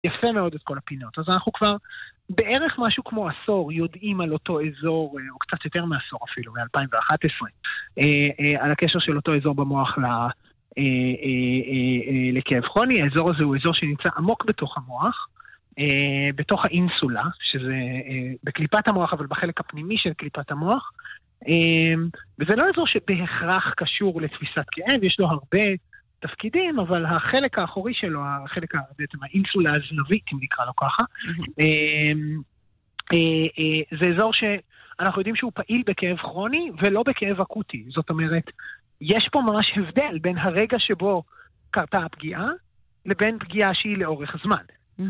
יפה מאוד את כל הפינות. אז אנחנו כבר בערך משהו כמו עשור יודעים על אותו אזור, או קצת יותר מעשור אפילו, מ-2011, על הקשר של אותו אזור במוח לכאב כרוני. האזור הזה הוא אזור שנמצא עמוק בתוך המוח, בתוך האינסולה, שזה בקליפת המוח, אבל בחלק הפנימי של קליפת המוח, וזה לא אזור שבהכרח קשור לתפיסת כאב, יש לו הרבה תפקידים, אבל החלק האחורי שלו, בעצם האינסולה הזנבית, אם נקרא לו ככה, זה אזור שאנחנו יודעים שהוא פעיל בכאב כרוני ולא בכאב אקוטי. זאת אומרת, יש פה ממש הבדל בין הרגע שבו קרתה הפגיעה לבין פגיעה שהיא לאורך זמן.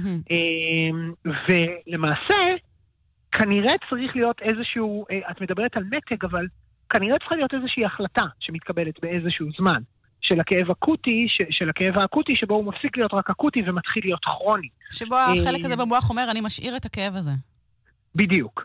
ולמעשה, כנראה צריך להיות איזשהו, את מדברת על מתג, אבל כנראה צריכה להיות איזושהי החלטה שמתקבלת באיזשהו זמן של הכאב אקוטי, של הכאב האקוטי, שבו הוא מפסיק להיות רק אקוטי ומתחיל להיות כרוני. שבו החלק הזה במוח אומר, אני משאיר את הכאב הזה. בדיוק.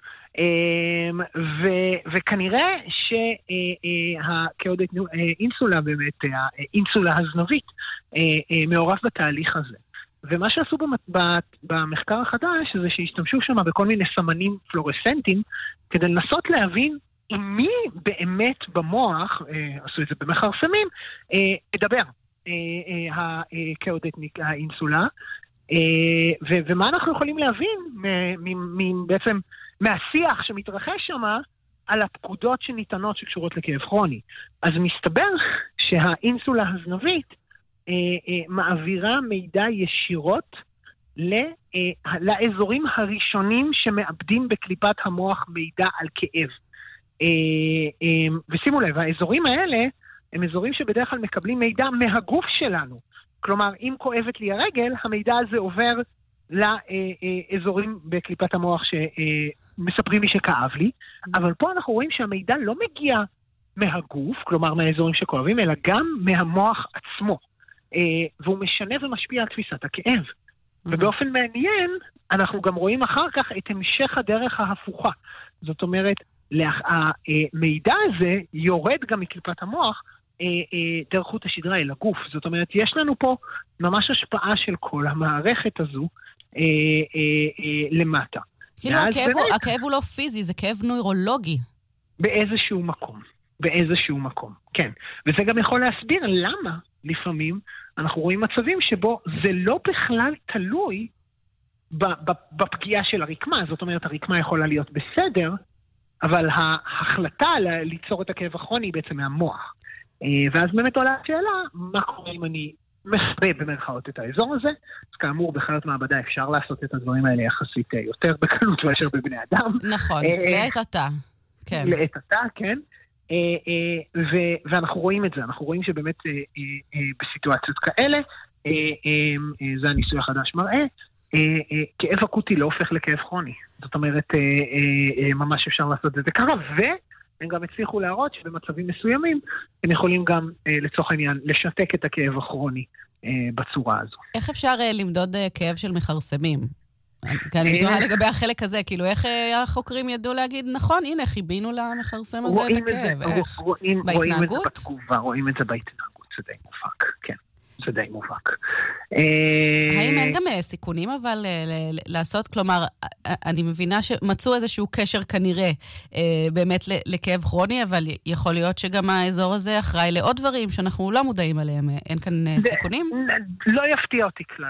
וכנראה שהכאודת אינסולה באמת, האינסולה הזנבית, מעורב בתהליך הזה. ומה שעשו במחקר החדש זה שהשתמשו שם בכל מיני סמנים פלורסנטיים כדי לנסות להבין עם מי באמת במוח, עשו את זה במכרסמים, מדבר הכאודת האינסולה, ומה אנחנו יכולים להבין בעצם מהשיח שמתרחש שם על הפקודות שניתנות שקשורות לכאב כרוני. אז מסתבר שהאינסולה הזנבית מעבירה מידע ישירות לאזורים הראשונים שמאבדים בקליפת המוח מידע על כאב. ושימו לב, האזורים האלה הם אזורים שבדרך כלל מקבלים מידע מהגוף שלנו. כלומר, אם כואבת לי הרגל, המידע הזה עובר לאזורים בקליפת המוח שמספרים לי שכאב לי, אבל פה אנחנו רואים שהמידע לא מגיע מהגוף, כלומר מהאזורים שכואבים, אלא גם מהמוח עצמו. והוא משנה ומשפיע על תפיסת הכאב. ובאופן מעניין, אנחנו גם רואים אחר כך את המשך הדרך ההפוכה. זאת אומרת, המידע הזה יורד גם מקליפת המוח דרך חוט השדרה אל הגוף. זאת אומרת, יש לנו פה ממש השפעה של כל המערכת הזו למטה. כאילו הכאב הוא לא פיזי, זה כאב נוירולוגי. באיזשהו מקום, כן. וזה גם יכול להסביר למה לפעמים אנחנו רואים מצבים שבו זה לא בכלל תלוי בפגיעה של הרקמה. זאת אומרת, הרקמה יכולה להיות בסדר, אבל ההחלטה ליצור את הכאב הכרוני היא בעצם מהמוח. ואז באמת עולה השאלה, מה קורה אם אני מכבה במרכאות את האזור הזה? אז כאמור, בחיות מעבדה אפשר לעשות את הדברים האלה יחסית יותר בקלות מאשר בבני אדם. נכון, לעת עתה. כן. לעת עתה, כן. ואנחנו רואים את זה, אנחנו רואים שבאמת בסיטואציות כאלה, זה הניסוי החדש מראה, כאב אקוטי לא הופך לכאב כרוני. זאת אומרת, ממש אפשר לעשות את זה ככה, והם גם הצליחו להראות שבמצבים מסוימים, הם יכולים גם לצורך העניין לשתק את הכאב הכרוני בצורה הזו. איך אפשר למדוד כאב של מכרסמים? כי אני תוהה לגבי החלק הזה, כאילו איך החוקרים ידעו להגיד, נכון, הנה, חיבינו למכרסם הזה את הכאב. בהתנהגות? רואים את זה בהתנהגות, זה די מובהק, כן. זה די מובהק. האם אין גם סיכונים אבל לעשות, כלומר, אני מבינה שמצאו איזשהו קשר כנראה באמת לכאב כרוני, אבל יכול להיות שגם האזור הזה אחראי לעוד דברים שאנחנו לא מודעים עליהם. אין כאן סיכונים? לא יפתיע אותי כלל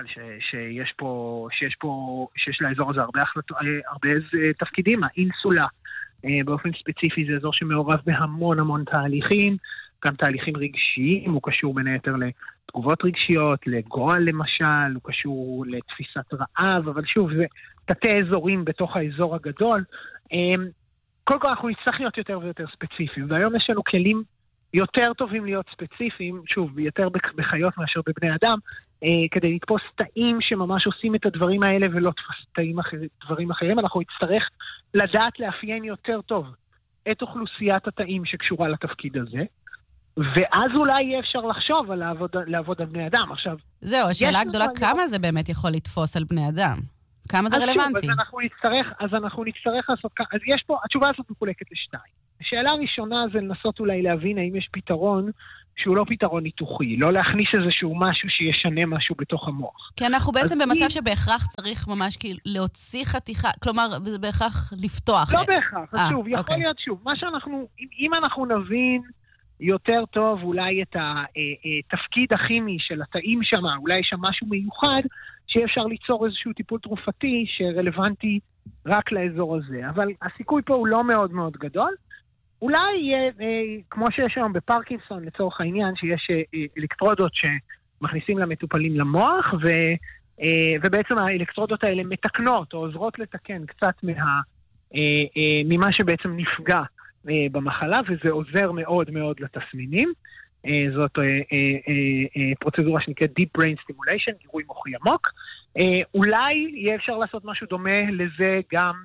שיש לאזור הזה הרבה תפקידים. האינסולה באופן ספציפי זה אזור שמעורב בהמון המון תהליכים, גם תהליכים רגשיים, הוא קשור בין היתר לתגובות רגשיות, לגועל למשל, הוא קשור לתפיסת רעב, אבל שוב, זה תתי אזורים בתוך האזור הגדול. קודם כל אנחנו נצטרך להיות יותר ויותר ספציפיים, והיום יש לנו כלים יותר טובים להיות ספציפיים, שוב, יותר בחיות מאשר בבני אדם, כדי לתפוס תאים שממש עושים את הדברים האלה ולא תאים דברים אחרים. אנחנו נצטרך לדעת לאפיין יותר טוב את אוכלוסיית התאים שקשורה לתפקיד הזה, ואז אולי יהיה אפשר לחשוב על לעבוד על בני אדם. עכשיו, זהו, השאלה הגדולה, כמה זה באמת יכול לתפוס על בני אדם? כמה זה רלוונטי? אז אנחנו נצטרך לעשות, אז יש פה, התשובה הזאת מחולקת לשתיים. השאלה הראשונה זה לנסות אולי להבין האם יש פתרון שהוא לא פתרון ניתוחי, לא להכניס איזשהו משהו שישנה משהו בתוך המוח. כי אנחנו בעצם במצב שבהכרח צריך ממש להוציא חתיכה, כלומר, זה בהכרח לפתוח. לא בהכרח, אז שוב, יכול להיות שוב. מה שאנחנו, אם אנחנו נבין יותר טוב אולי את התפקיד הכימי של התאים שם, אולי יש שם משהו מיוחד, שאפשר ליצור איזשהו טיפול תרופתי שרלוונטי רק לאזור הזה. אבל הסיכוי פה הוא לא מאוד מאוד גדול. אולי יהיה, כמו שיש היום בפרקינסון, לצורך העניין, שיש אלקטרודות שמכניסים למטופלים למוח, ובעצם האלקטרודות האלה מתקנות, או עוזרות לתקן קצת ממה שבעצם נפגע במחלה, וזה עוזר מאוד מאוד לתסמינים. זאת פרוצדורה שנקראת Deep Brain Stimulation, גירוי מוחי עמוק. אולי יהיה אפשר לעשות משהו דומה לזה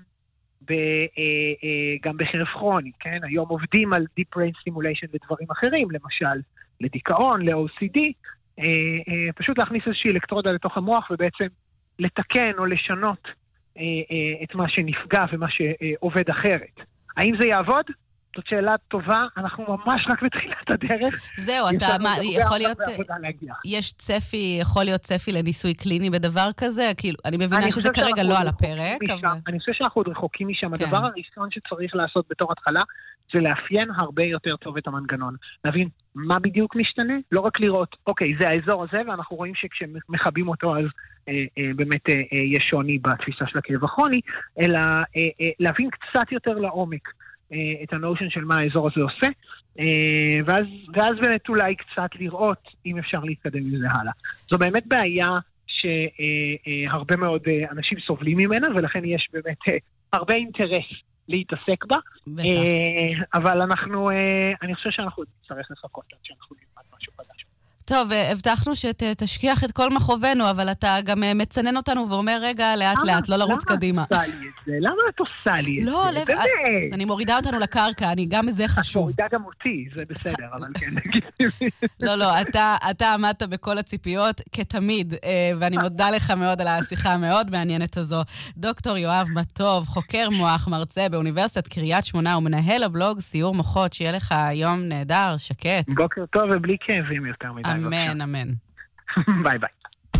גם בחרב כרוני, כן? היום עובדים על Deep Brain Stimulation ודברים אחרים, למשל לדיכאון, ל-OCD, פשוט להכניס איזושהי אלקטרודה לתוך המוח ובעצם לתקן או לשנות את מה שנפגע ומה שעובד אחרת. האם זה יעבוד? זאת שאלה טובה, אנחנו ממש רק בתחילת הדרך. זהו, אתה, יכול להיות, יש צפי, יכול להיות צפי לניסוי קליני בדבר כזה? כאילו, אני מבינה שזה כרגע לא על הפרק. אני חושב שאנחנו עוד רחוקים משם. הדבר הראשון שצריך לעשות בתור התחלה, זה לאפיין הרבה יותר טוב את המנגנון. להבין מה בדיוק משתנה, לא רק לראות, אוקיי, זה האזור הזה, ואנחנו רואים שכשמחבים אותו, אז באמת יש שוני בתפיסה של הכאב הכרוני, אלא להבין קצת יותר לעומק. את הנושן של מה האזור הזה עושה, ואז באמת אולי קצת לראות אם אפשר להתקדם עם זה הלאה. זו באמת בעיה שהרבה מאוד אנשים סובלים ממנה, ולכן יש באמת הרבה אינטרס להתעסק בה, אבל אני חושב שאנחנו נצטרך לחכות עד שאנחנו נלמד משהו חדש. טוב, הבטחנו שתשכיח את כל מחובנו, אבל אתה גם מצנן אותנו ואומר, רגע, לאט לאט, לא לרוץ קדימה. למה את עושה לי את זה? לא, אני מורידה אותנו לקרקע, אני גם זה חשוב. מורידה גם אותי, זה בסדר, אבל כן. לא, אתה עמדת בכל הציפיות כתמיד, ואני מודה לך מאוד על השיחה המאוד מעניינת הזו. דוקטור יואב מטוב, חוקר מוח, מרצה באוניברסיטת קריית שמונה, ומנהל הבלוג סיור מוחות, שיהיה לך יום נהדר, שקט. בוקר טוב ובלי כאבים יותר מדי. אמן, אמן. ביי ביי.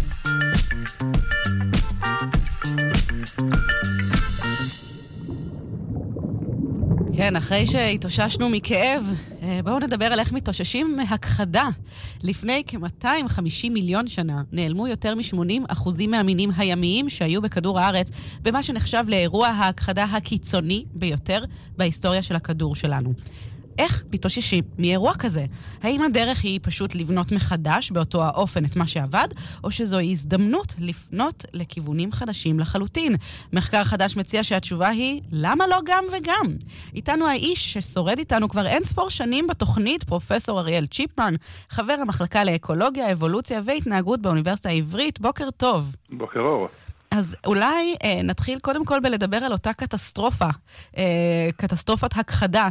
כן, אחרי שהתאוששנו מכאב, בואו נדבר על איך מתאוששים מהכחדה. לפני כ-250 מיליון שנה נעלמו יותר מ-80% מהמינים הימיים שהיו בכדור הארץ, במה שנחשב לאירוע ההכחדה הקיצוני ביותר בהיסטוריה של הכדור שלנו. איך מתאוששים מאירוע כזה? האם הדרך היא פשוט לבנות מחדש באותו האופן את מה שעבד, או שזוהי הזדמנות לפנות לכיוונים חדשים לחלוטין? מחקר חדש מציע שהתשובה היא, למה לא גם וגם? איתנו האיש ששורד איתנו כבר אין ספור שנים בתוכנית, פרופסור אריאל צ'יפמן, חבר המחלקה לאקולוגיה, אבולוציה והתנהגות באוניברסיטה העברית. בוקר טוב. בוקר אור. אז אולי נתחיל קודם כל בלדבר על אותה קטסטרופה, קטסטרופת הכחדה.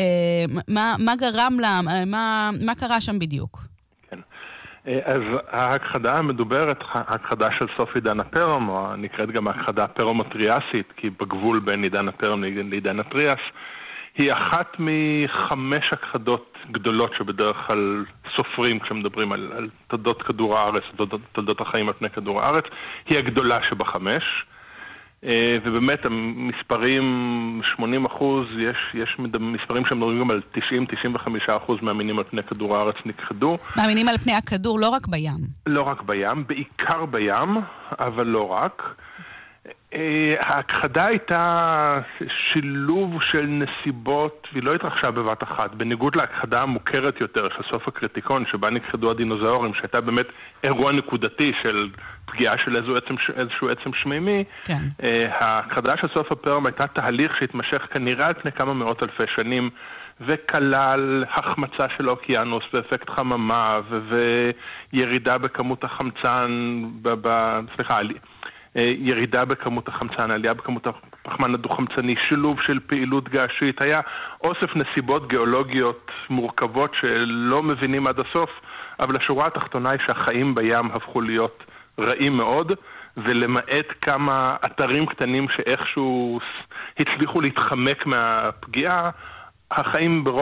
מה גרם לה, מה קרה שם בדיוק? כן. אז ההכחדה המדוברת, ההכחדה של סוף עידן הפרם, או נקראת גם ההכחדה הפרומוטריאסית, כי בגבול בין עידן הפרם לעידן הטריאס, היא אחת מחמש הכחדות גדולות שבדרך כלל סופרים כשמדברים על תולדות כדור הארץ, תולדות החיים על פני כדור הארץ. היא הגדולה שבחמש, ובאמת המספרים 80%, יש מספרים שמדברים גם על 90-95% מהמינים על פני כדור הארץ נכחדו. מהמינים על פני הכדור, לא רק בים. לא רק בים, בעיקר בים, אבל לא רק. ההכחדה הייתה שילוב של נסיבות, והיא לא התרחשה בבת אחת, בניגוד להכחדה המוכרת יותר של סוף הקריטיקון, שבה נכחדו הדינוזאורים, שהייתה באמת אירוע נקודתי של פגיעה של איזשהו עצם שמימי. כן. ההכחדה של סוף הפרם הייתה תהליך שהתמשך כנראה על פני כמה מאות אלפי שנים, וכלל החמצה של האוקיינוס ואפקט חממה וירידה בכמות החמצן, ירידה בכמות החמצן, עלייה בכמות הפחמן הדו-חמצני, שילוב של פעילות געשית. היה אוסף נסיבות גיאולוגיות מורכבות שלא מבינים עד הסוף, אבל השורה התחתונה היא שהחיים בים הפכו להיות רעים מאוד, ולמעט כמה אתרים קטנים שאיכשהו הצליחו להתחמק מהפגיעה, החיים ברוב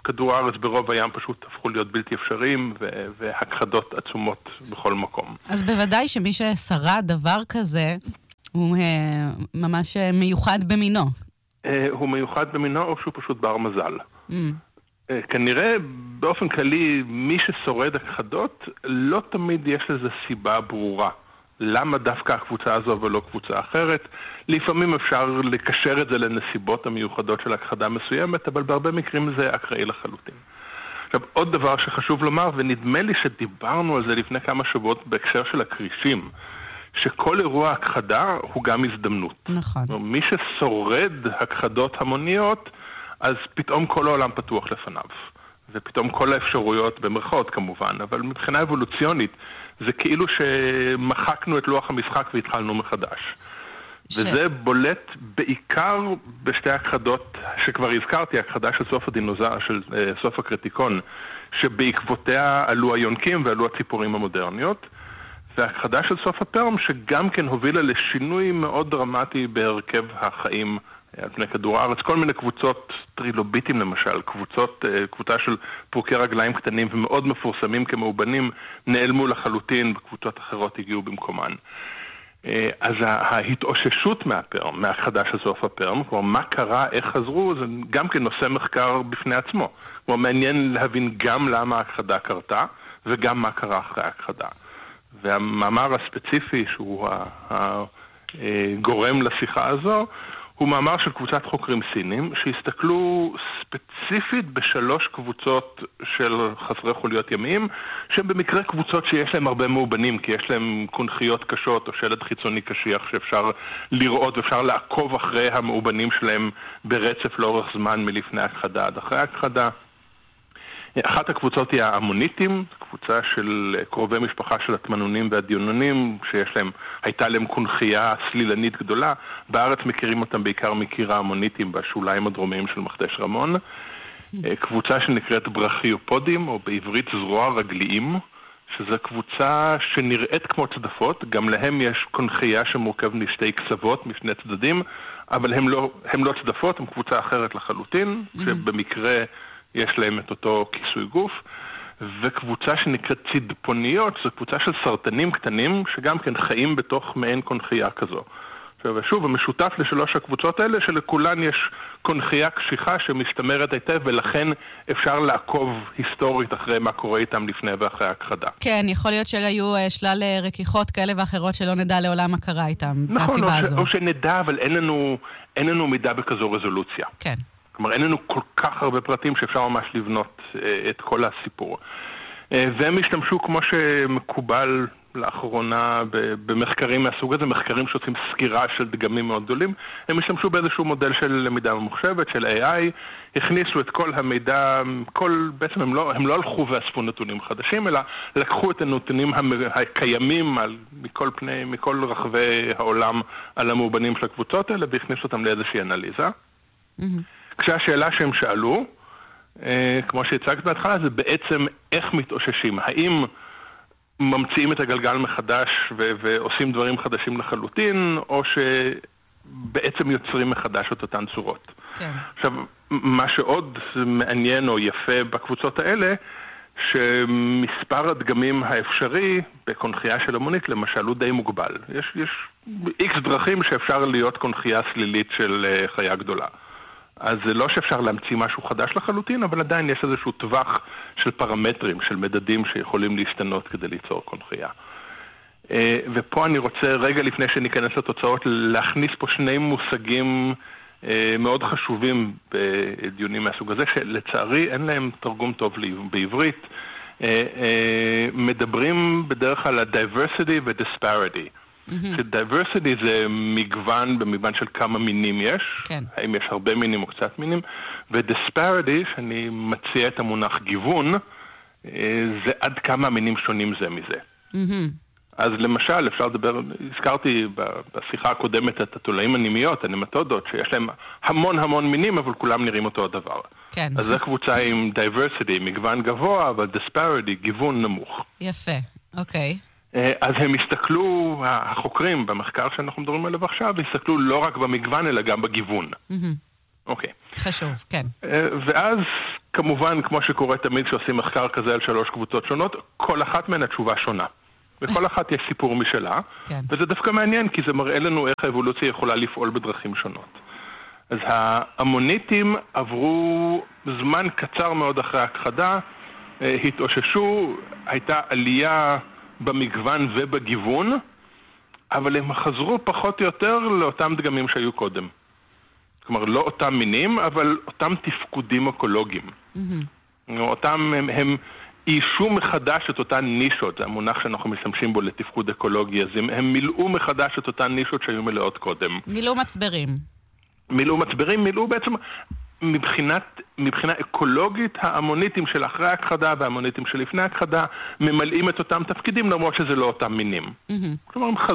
כדור הארץ ברוב הים פשוט הפכו להיות בלתי אפשריים, והכחדות עצומות בכל מקום. אז בוודאי שמי ששרד דבר כזה, הוא ממש מיוחד במינו. הוא מיוחד במינו, או שהוא פשוט בר מזל. כנראה באופן כללי, מי ששורד הכחדות, לא תמיד יש לזה סיבה ברורה. למה דווקא הקבוצה הזו ולא קבוצה אחרת? לפעמים אפשר לקשר את זה לנסיבות המיוחדות של הכחדה מסוימת, אבל בהרבה מקרים זה אקראי לחלוטין. עכשיו, עוד דבר שחשוב לומר, ונדמה לי שדיברנו על זה לפני כמה שבועות בהקשר של הקרישים, שכל אירוע הכחדה הוא גם הזדמנות. נכון. מי ששורד הכחדות המוניות, אז פתאום כל העולם פתוח לפניו. ופתאום כל האפשרויות, במרכאות כמובן, אבל מבחינה אבולוציונית, זה כאילו שמחקנו את לוח המשחק והתחלנו מחדש. וזה בולט בעיקר בשתי הכחדות שכבר הזכרתי, הכחדה של סוף הדינוזאור, של סוף הקריטיקון, שבעקבותיה עלו היונקים ועלו הציפורים המודרניות, והכחדה של סוף הפרם שגם כן הובילה לשינוי מאוד דרמטי בהרכב החיים על פני כדור הארץ. כל מיני קבוצות טרילוביטים למשל, קבוצה של פרוקי רגליים קטנים ומאוד מפורסמים כמאובנים, נעלמו לחלוטין, בקבוצות אחרות הגיעו במקומן. אז ההתאוששות מהפרם, מהכחדה של סוף הפרם, כלומר מה קרה, איך חזרו, זה גם כן נושא מחקר בפני עצמו. כלומר מעניין להבין גם למה ההכחדה קרתה, וגם מה קרה אחרי ההכחדה. והמאמר הספציפי שהוא הגורם לשיחה הזו, הוא מאמר של קבוצת חוקרים סינים, שהסתכלו ספציפית בשלוש קבוצות של חסרי חוליות ימיים, שהן במקרה קבוצות שיש להם הרבה מאובנים, כי יש להם קונכיות קשות או שלד חיצוני קשיח שאפשר לראות ואפשר לעקוב אחרי המאובנים שלהם ברצף לאורך זמן מלפני הכחדה עד אחרי הכחדה. אחת הקבוצות היא האמוניטים, קבוצה של קרובי משפחה של התמנונים והדיונונים, הייתה להם קונכייה סלילנית גדולה. בארץ מכירים אותם בעיקר מקיר האמוניטים בשוליים הדרומיים של מכתש רמון. קבוצה שנקראת ברכיופודים, או בעברית זרוע רגליים, שזו קבוצה שנראית כמו צדפות, גם להם יש קונכייה שמורכב משתי קצוות, משני צדדים, אבל הם לא צדפות, הם קבוצה אחרת לחלוטין, שבמקרה יש להם את אותו כיסוי גוף, וקבוצה שנקראת צידפוניות, זו קבוצה של סרטנים קטנים, שגם כן חיים בתוך מעין קונכייה כזו. ושוב, המשותף לשלוש הקבוצות האלה, שלכולן יש קונכייה קשיחה שמשתמרת היטב, ולכן אפשר לעקוב היסטורית אחרי מה קורה איתם לפני ואחרי הכחדה. כן, יכול להיות שהיו שלל רכיחות כאלה ואחרות שלא נדע לעולם מה קרה איתם, נכון, מהסיבה הזו. או שנדע, אבל אין לנו מידע בכזו רזולוציה. כן. כלומר, אין לנו כל כך הרבה פרטים שאפשר ממש לבנות את כל הסיפור. והם השתמשו כמו שמקובל לאחרונה במחקרים מהסוג הזה, מחקרים שעושים סקירה של דגמים מאוד גדולים, הם השתמשו באיזשהו מודל של למידה ממוחשבת, של AI, הכניסו את כל המידע, בעצם הם לא הלכו ואספו נתונים חדשים, אלא לקחו את הנתונים הקיימים מכל רחבי העולם על המאובנים של הקבוצות האלה, והכניסו אותם לאיזושהי אנליזה. כשהשאלה שהם שאלו, כמו שהצגת בהתחלה, זה בעצם איך מתאוששים. האם ממציאים את הגלגל מחדש ועושים דברים חדשים לחלוטין, או שבעצם יוצרים מחדש את אותן צורות. כן. עכשיו, מה שעוד מעניין או יפה בקבוצות האלה, שמספר הדגמים האפשרי בקונכייה של המונית, למשל, הוא די מוגבל. יש איקס דרכים שאפשר להיות קונכייה סלילית של חיה גדולה. אז זה לא שאפשר להמציא משהו חדש לחלוטין, אבל עדיין יש איזשהו טווח של פרמטרים, של מדדים שיכולים להשתנות כדי ליצור קונכייה. ופה אני רוצה רגע לפני שניכנס לתוצאות, להכניס פה שני מושגים מאוד חשובים בדיונים מהסוג הזה, שלצערי אין להם תרגום טוב בעברית. מדברים בדרך כלל על diversity ו-disparity. ש-diversity זה מגוון במגוון של כמה מינים יש, כן. האם יש הרבה מינים או קצת מינים, ו-disparity, שאני מציע את המונח גיוון, זה עד כמה מינים שונים זה מזה. אז למשל, אפשר לדבר, הזכרתי בשיחה הקודמת את התולעים הנימיות, הנמטודות, שיש להם המון מינים, אבל כולם נראים אותו הדבר. כן. אז זו קבוצה עם diversity, מגוון גבוה, אבל disparity, גיוון נמוך. יפה, אוקיי. אז הם הסתכלו, החוקרים במחקר שאנחנו מדברים עליו עכשיו, הסתכלו לא רק במגוון, אלא גם בגיוון. אוקיי. חשוב, כן. ואז כמובן, כמו שקורה תמיד שעושים מחקר כזה על 3 קבוצות שונות, כל אחת מהן התשובה שונה. וכל אחת יש סיפור משלה, כן. וזה דווקא מעניין, כי זה מראה לנו איך האבולוציה יכולה לפעול בדרכים שונות. אז ההמוניטים עברו זמן קצר מאוד אחרי ההכחדה, התאוששו, הייתה עלייה במגוון ובגיוון, אבל הם חזרו פחות או יותר לאותם דגמים שהיו קודם. כלומר, לא אותם מינים, אבל אותם תפקודים אקולוגיים. אותם הם אישו מחדש את אותן נישות, זה המונח שאנחנו משתמשים בו לתפקוד אקולוגי, אז הם מילאו מחדש את אותן נישות שהיו מלאות קודם. מילאו מצברים. מילאו בעצם, מבחינה אקולוגית, ההמוניטים של אחרי ההכחדה וההמוניטים של לפני ההכחדה ממלאים את אותם תפקידים, למרות שזה לא אותם מינים. כלומר, הם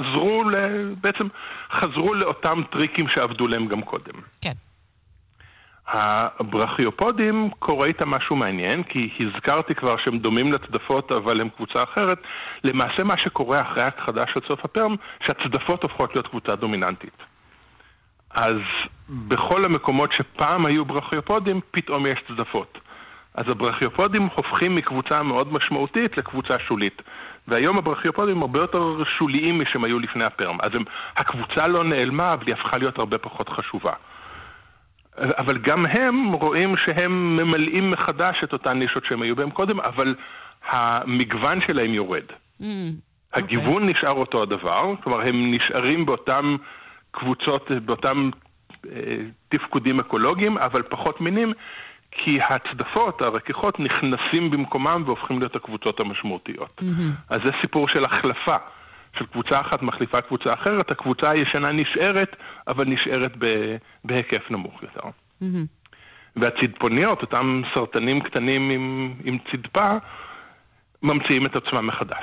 חזרו לאותם טריקים שעבדו להם גם קודם. כן. הברכיופודים קורה איתם משהו מעניין, כי הזכרתי כבר שהם דומים לצדפות, אבל הם קבוצה אחרת. למעשה מה שקורה אחרי ההכחדה של סוף הפרם, שהצדפות הופכות להיות קבוצה דומיננטית. אז בכל המקומות שפעם היו ברכיופודים, פתאום יש צדפות. אז הברכיופודים הופכים מקבוצה מאוד משמעותית לקבוצה שולית. והיום הברכיופודים הרבה יותר שוליים משהם היו לפני הפרם. אז הקבוצה לא נעלמה, אבל היא הפכה להיות הרבה פחות חשובה. אבל גם הם רואים שהם ממלאים מחדש את אותן נישות שהם היו בהם קודם, אבל המגוון שלהם יורד. הגיוון נשאר אותו הדבר, כלומר הם נשארים באותם קבוצות, באותם תפקודים אקולוגיים, אבל פחות מינים, כי הצדפות, הרכיכות, נכנסים במקומם והופכים להיות הקבוצות המשמעותיות. אז זה סיפור של החלפה, של קבוצה אחת מחליפה קבוצה אחרת, הקבוצה הישנה נשארת, אבל נשארת בהיקף נמוך יותר. והצדפוניות, אותם סרטנים קטנים עם צדפה, ממציאים את עצמם מחדש.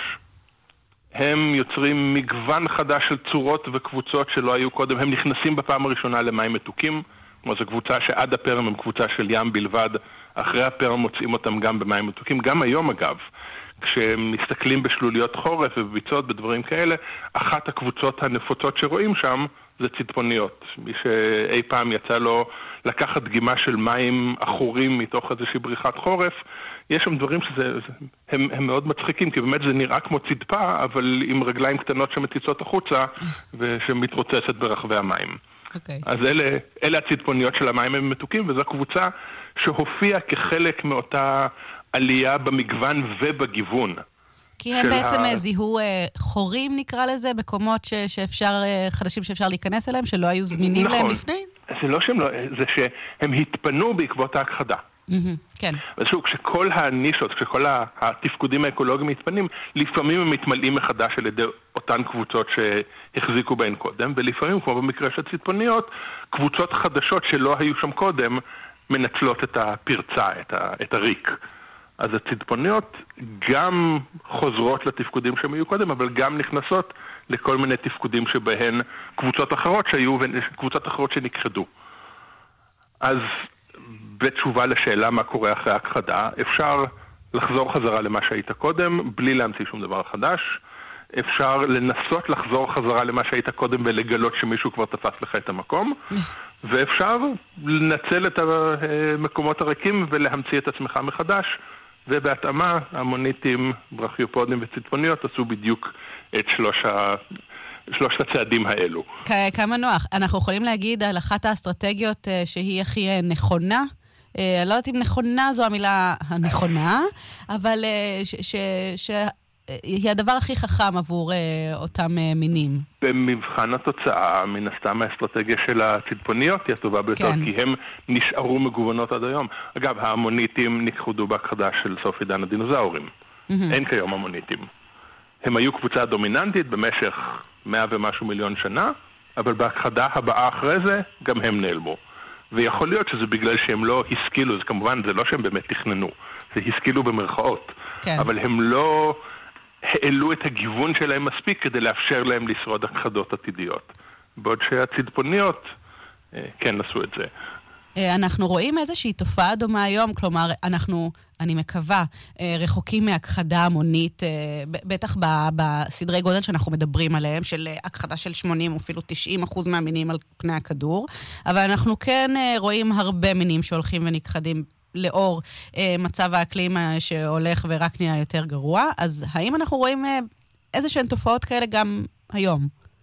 הם יוצרים מגוון חדש של צורות וקבוצות שלא היו קודם, הם נכנסים בפעם הראשונה למים מתוקים, כמו זו קבוצה שעד הפרם הם קבוצה של ים בלבד, אחרי הפרם מוצאים אותם גם במים מתוקים, גם היום אגב. כשמסתכלים בשלוליות חורף ובביצות בדברים כאלה, אחת הקבוצות הנפוצות שרואים שם זה צדפוניות. מי שאי פעם יצא לו לקחת דגימה של מים אחורים מתוך איזושהי בריחת חורף, יש שם דברים הם מאוד מצחיקים, כי באמת זה נראה כמו צדפה, אבל עם רגליים קטנות שמציצות החוצה ושמתרוצצת ברחבי המים. אז אלה הצדפוניות של המים הם מתוקים, וזו קבוצה שהופיעה כחלק מאותה עלייה במגוון ובגיוון. כי הם בעצם זיהו חורים נקרא לזה, מקומות שאפשר, חדשים שאפשר להיכנס אליהם, שלא היו זמינים להם לפני? זה לא שהם לא, זה שהם התפנו בעקבות ההכחדה. כן. ושוב, כשכל הנישות, כשכל התפקודים האקולוגיים מתפנים, לפעמים הם מתמלאים מחדש על ידי אותן קבוצות שהחזיקו בהן קודם, ולפעמים, כמו במקרה של צדפוניות, קבוצות חדשות שלא היו שם קודם, מנצלות את הפרצה, את הריק. אז הצדפוניות גם חוזרות לתפקודים שהם היו קודם, אבל גם נכנסות לכל מיני תפקודים שבהן קבוצות אחרות שהיו וקבוצות אחרות שנכחדו. אז בתשובה לשאלה מה קורה אחרי ההכחדה, אפשר לחזור חזרה למה שהיית קודם, בלי להמציא שום דבר חדש. אפשר לנסות לחזור חזרה למה שהיית קודם ולגלות שמישהו כבר תפס לך את המקום. ואפשר לנצל את המקומות הריקים ולהמציא את עצמך מחדש. ובהתאמה, המוניטים, ברכיופודים וצדפוניות עשו בדיוק את שלושת הצעדים האלו. כמה נוח. אנחנו יכולים להגיד על אחת האסטרטגיות שהיא הכי נכונה, אני לא יודעת אם נכונה זו המילה הנכונה, אבל היא הדבר הכי חכם עבור אותם מינים. במבחן התוצאה, מן הסתם האסטרטגיה של הצדפוניות היא הטובה ביותר, כן. כי הם נשארו מגוונות עד היום. אגב, ההמוניטים נכחדו בהכחדה של סוף עידן הדינוזאורים. אין כיום המוניטים. הם היו קבוצה דומיננטית במשך 100 ומשהו מיליון שנה, אבל בהכחדה הבאה אחרי זה גם הם נעלמו. ויכול להיות שזה בגלל שהם לא השכילו, זה כמובן, זה לא שהם באמת תכננו, זה השכילו במרכאות. כן. אבל הם לא העלו את הגיוון שלהם מספיק כדי לאפשר להם לשרוד הכחדות עתידיות. בעוד שהצדפוניות כן עשו את זה. אנחנו רואים איזושהי תופעה דומה היום, כלומר, אני מקווה, רחוקים מהכחדה המונית, בטח בסדרי גודל שאנחנו מדברים עליהם, של הכחדה של 80 או אפילו 90% מהמינים על פני הכדור, אבל אנחנו כן רואים הרבה מינים שהולכים ונכחדים לאור מצב האקלים שהולך ורק נהיה יותר גרוע. אז האם אנחנו רואים איזה שהן תופעות כאלה גם היום?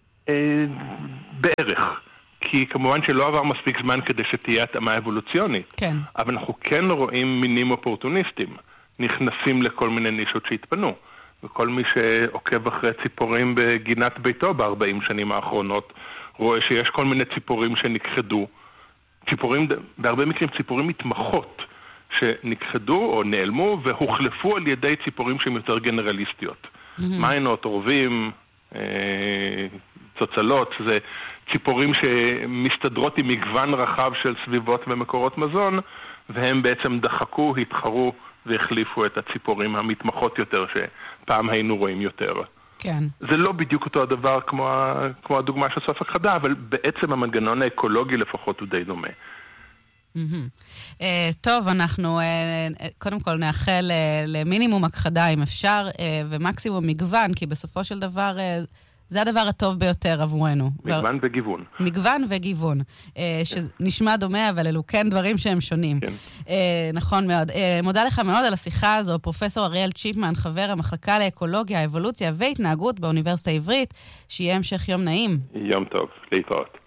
בערך. כי כמובן שלא עבר מספיק זמן כדי שתהיה התאמה אבולוציונית. כן. אבל אנחנו כן רואים מינים אופורטוניסטים. נכנסים לכל מיני נישות שהתפנו. וכל מי שעוקב אחרי ציפורים בגינת ביתו ב-40 שנים האחרונות, רואה שיש כל מיני ציפורים שנכחדו. ציפורים, בהרבה מקרים ציפורים מתמחות שנכחדו או נעלמו והוחלפו על ידי ציפורים שהן יותר גנרליסטיות. מיינות, עורבים, צוצלות, זה ציפורים שמסתדרות עם מגוון רחב של סביבות ומקורות מזון, והם בעצם דחקו, התחרו והחליפו את הציפורים המתמחות יותר שפעם היינו רואים יותר. כן. זה לא בדיוק אותו הדבר כמו הדוגמה של סוף הכחדה, אבל בעצם המנגנון האקולוגי לפחות הוא די דומה. טוב, אנחנו קודם כל נאחל למינימום הכחדה אם אפשר, ומקסימום מגוון, כי בסופו של דבר זה הדבר הטוב ביותר עבורנו. מגוון וגיוון. מגוון וגיוון, שנשמע דומה, אבל אלו כן דברים שהם שונים. כן. נכון מאוד. מודה לך מאוד על השיחה הזו, פרופסור אריאל צ'יפמן, חבר המחלקה לאקולוגיה, אבולוציה והתנהגות באוניברסיטה העברית, שיהיה המשך יום נעים. יום טוב, להתראות.